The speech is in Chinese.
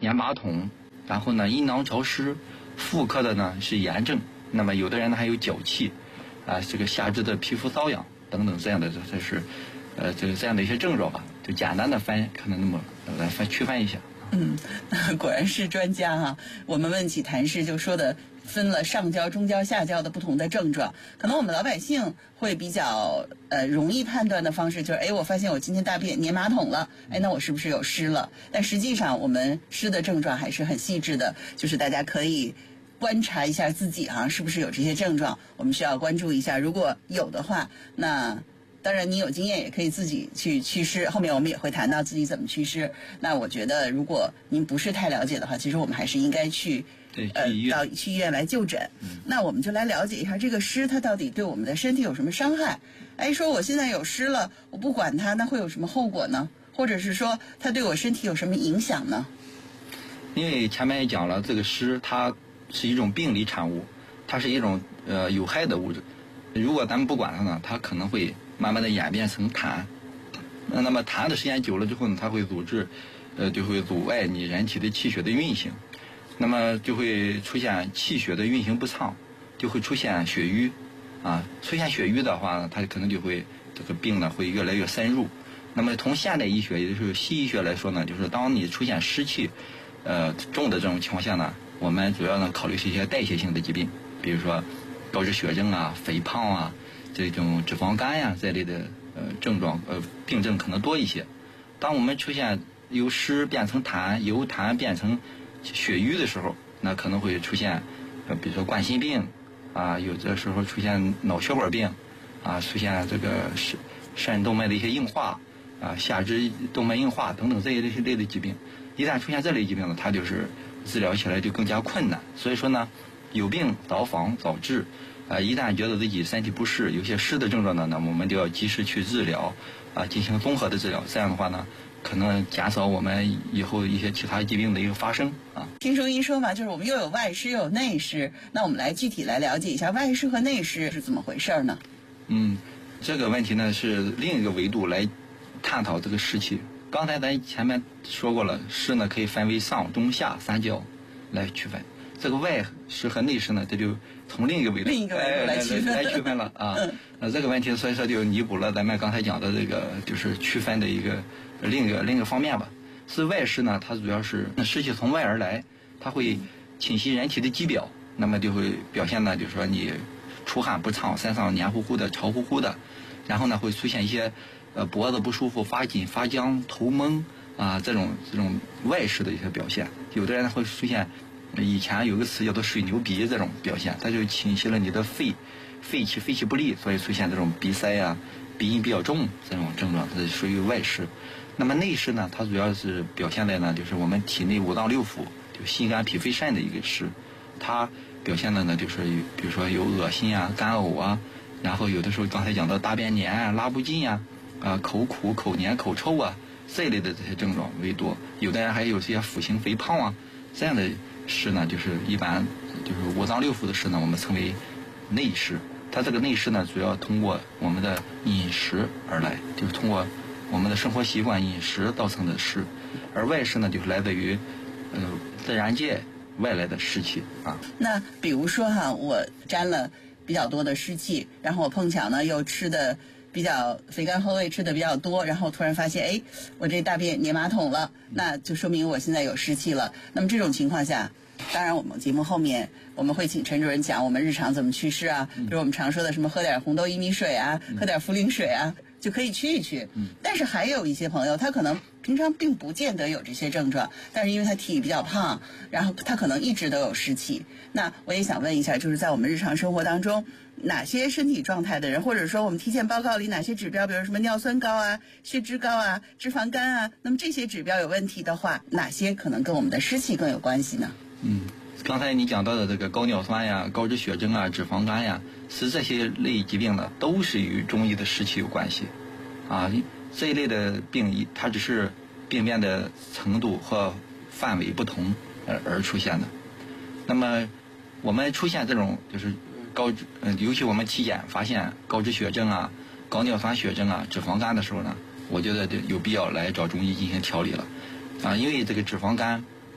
粘马桶，然后呢阴囊潮湿，妇科的呢是炎症，那么有的人呢还有脚气，这个下肢的皮肤瘙痒等等这样的，这是这样的一些症状吧，就简单的可能那么来区分一下。 果然是专家哈。我们问起痰湿就说的分了上焦、中焦、下焦的不同的症状，可能我们老百姓会比较容易判断的方式就是我发现我今天大便粘马桶了，那我是不是有湿了？但实际上我们湿的症状还是很细致的，就是大家可以观察一下自己是不是有这些症状，我们需要关注一下，如果有的话，那当然你有经验也可以自己去祛湿，后面我们也会谈到自己怎么祛湿。那我觉得如果您不是太了解的话，其实我们还是应该去医院来就诊。那我们就来了解一下这个湿它到底对我们的身体有什么伤害。说我现在有湿了，我不管它，那会有什么后果呢？或者是说它对我身体有什么影响呢？ 因为前面也讲了，这个湿它是一种病理产物，它是一种有害的物质，如果咱们不管它呢，它可能会慢慢的演变成痰，那么痰的时间久了之后呢，它会就会阻碍你人体的气血的运行，那么就会出现气血的运行不畅，就会出现血瘀，出现血瘀的话呢，它可能就会这个病呢会越来越深入。那么从现代医学也就是西医学来说呢，就是当你出现湿气重的这种情况下呢，我们主要呢考虑是一些代谢性的疾病，比如说高脂血症肥胖这种脂肪肝这类的症状病症可能多一些。当我们出现由湿变成痰，由痰变成血瘀的时候，那可能会出现比如说冠心病有的时候出现脑血管病出现这个肾动脉的一些硬化下肢动脉硬化等等这一类的疾病。一旦出现这类疾病呢，它就是治疗起来就更加困难。所以说呢，有病早防早治，一旦觉得自己身体不适，有些湿的症状呢，那么我们就要及时去治疗进行综合的治疗。这样的话呢，可能减少我们以后一些其他疾病的一个发生听中医说嘛，就是我们又有外湿又有内湿，那我们来具体来了解一下外湿和内湿是怎么回事呢？ 这个问题呢是另一个维度来探讨这个湿气。刚才咱前面说过了，湿呢可以分为上中下三焦来区分。这个外湿和内湿呢，这就从另一个维度来区分了这个问题所以说就弥补了咱们刚才讲的这个就是区分的一个另一个方面吧。是外湿呢，它主要是湿气从外而来，它会侵袭人体的肌表，那么就会表现呢，就是说你出汗不畅，身上黏糊糊的、潮乎乎的，然后呢会出现一些脖子不舒服、发紧、发僵、头蒙这种外湿的一些表现。有的人会出现以前有个词叫做水牛鼻这种表现，它就侵袭了你的肺气不利，所以出现这种鼻塞鼻音比较重这种症状，这属于外湿。那么内湿呢，它主要是表现在呢就是我们体内五脏六腑就心肝脾肺肾的一个湿，它表现的呢就是比如说有恶心干呕然后有的时候刚才讲到大便黏拉不尽口苦口黏口臭这一类的这些症状为多。有的人还有些腹型肥胖这样的湿呢，就是一般就是五脏六腑的湿呢，我们称为内湿。它这个内湿呢，主要通过我们的饮食而来，就是通过我们的生活习惯饮食造成的湿。而外湿呢，就是来自于自然界外来的湿气那比如说我沾了比较多的湿气，然后我碰巧呢又吃的比较肥甘厚味，吃的比较多，然后突然发现我这大便粘马桶了，那就说明我现在有湿气了。那么这种情况下，当然我们节目后面我们会请陈主任讲我们日常怎么祛湿比如我们常说的什么喝点红豆薏米水喝点茯苓水就可以去一去。但是还有一些朋友，他可能平常并不见得有这些症状，但是因为他体比较胖，然后他可能一直都有湿气。那我也想问一下，就是在我们日常生活当中，哪些身体状态的人，或者说我们体检报告里哪些指标，比如什么尿酸高血脂高脂肪肝那么这些指标有问题的话，哪些可能跟我们的湿气更有关系呢？ 刚才你讲到的这个高尿酸高脂血症脂肪肝是这些类疾病呢，都是与中医的湿气有关系这一类的病它只是病变的程度和范围不同而出现的。那么我们出现这种就是尤其我们体检发现高脂血症高尿酸血症脂肪肝的时候呢，我觉得有必要来找中医进行调理了因为这个脂肪肝